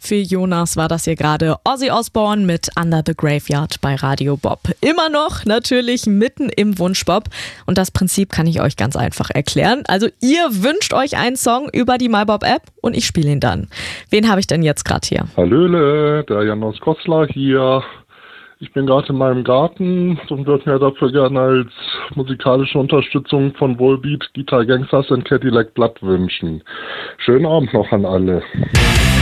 Für Jonas war das hier gerade Ozzy Osbourne mit Under the Graveyard bei Radio Bob. Immer noch natürlich mitten im Wunschbob. Und das Prinzip kann ich euch ganz einfach erklären. Also ihr wünscht euch einen Song über die MyBob-App und ich spiele ihn dann. Wen habe ich denn jetzt gerade hier? Hallöle, der Janos Kossler hier. Ich bin gerade in meinem Garten und würde mir dafür gerne als musikalische Unterstützung von Volbeat Guitar Gangsters and Cadillac Blood wünschen. Schönen Abend noch an alle.